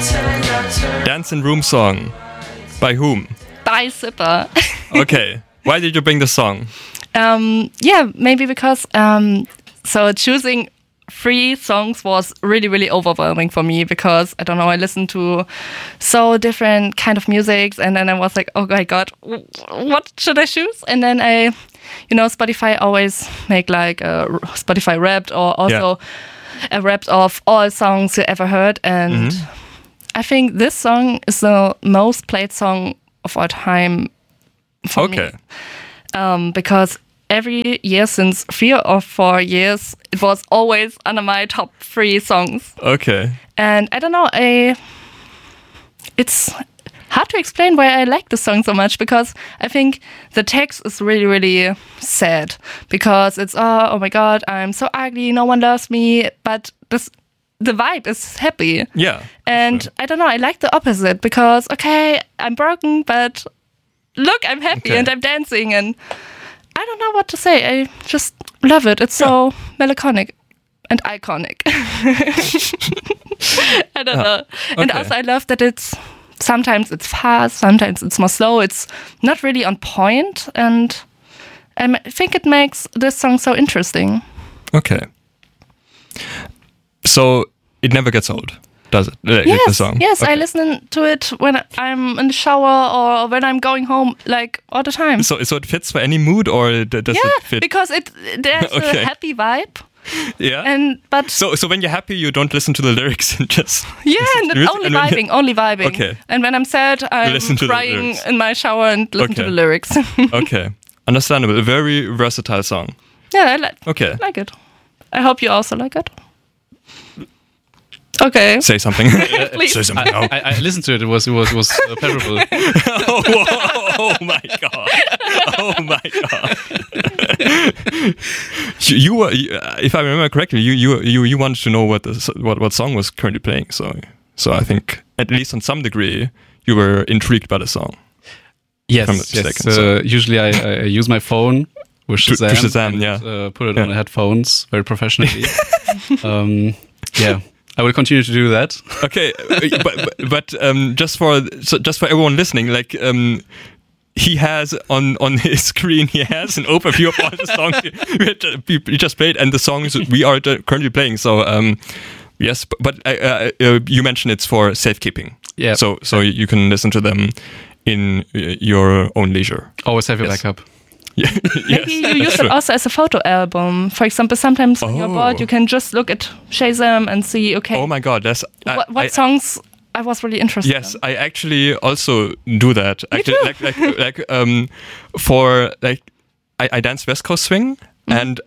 Dancing Room Song. By whom? By Zipper. Okay. Why did you bring the song? Maybe because so choosing 3 songs was really, really overwhelming for me because, I don't know, I listened to so different kind of music and then I was like, oh my God, what should I choose? And then Spotify always make like a Spotify Wrapped or also a Wrapped of all songs you ever heard. And I think this song is the most played song of all time for me. Because every year since 3 or 4 years, it was always under my top 3 songs. Okay. And I don't know, it's hard to explain why I like this song so much because I think the text is really, really sad because it's, oh my God, I'm so ugly, no one loves me, but the vibe is happy. Yeah. And sure. I don't know, I like the opposite because, okay, I'm broken, but look, I'm happy and I'm dancing and I don't know what to say. I just love it. It's so melancholic and iconic. I don't know. And also I love that sometimes it's fast, sometimes it's more slow. It's not really on point. And I think it makes this song so interesting. Okay. So it never gets old, does it? The song? Yes, okay. I listen to it when I'm in the shower or when I'm going home, like all the time. So it fits for any mood, or does it fit? Because there's a happy vibe. Yeah. So when you're happy, you don't listen to the lyrics and just only vibing. Okay. And when I'm sad, I'm crying in my shower and listen to the lyrics. Okay, understandable. A very versatile song. Yeah, I like it. I hope you also like it. Okay. Say something. Please. Say something. I listened to it. It was pleasurable. Oh my God! Oh my God! You were, if I remember correctly, you wanted to know what song was currently playing. So I think at least on some degree you were intrigued by the song. Yes. Usually I use my phone with Shazam, and put it on the headphones very professionally. I will continue to do that. Okay, but just for everyone listening, like he has on his screen, he has an overview of all the songs we just played and the songs we are currently playing. So yes, but you mentioned it's for safekeeping. Yeah. So you can listen to them in your own leisure. Always have your backup. Yeah. Maybe you use it also as a photo album. For example, sometimes when you're bored, you can just look at Shazam and see, okay, oh my God, what songs I was really interested in. Yes, I actually also do that. Me too. For I dance West Coast swing, and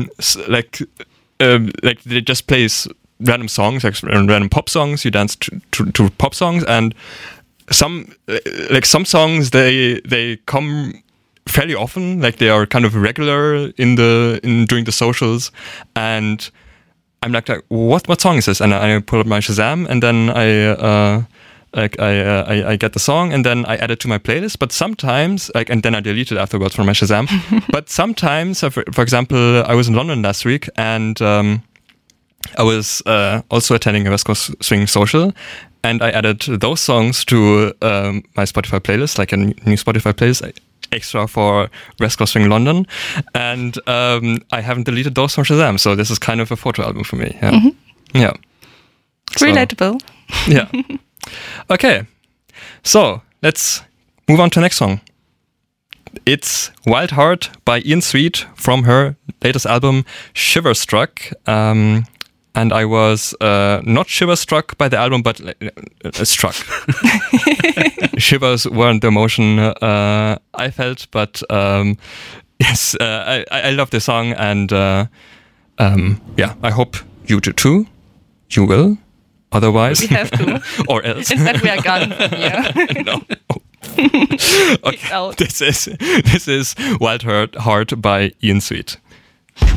they just plays random songs, like random pop songs. You dance to pop songs, and some songs they come fairly often, like they are kind of regular in during the socials, and I'm like what song is this? And I pull up my Shazam, and then I get the song, and then I add it to my playlist. But sometimes, and then I delete it afterwards from my Shazam. But sometimes, for example, I was in London last week, and I was also attending a West Coast Swing social, and I added those songs to my Spotify playlist, like a new Spotify playlist, extra for West Coast Swing London, and I haven't deleted those from Shazam, so this is kind of a photo album for me. Yeah, yeah. Relatable. Yeah. Okay, so let's move on to the next song. It's Wild Heart by Ian Sweet from her latest album Shiverstruck. And I was not shiver-struck by the album, but struck. Shivers weren't the emotion I felt, but yes, I love the song, and I hope you do too. You will, otherwise. We have to. Or else. Instead we are gone. Yeah. No. Okay. This is Wild Heart by Ian Sweet.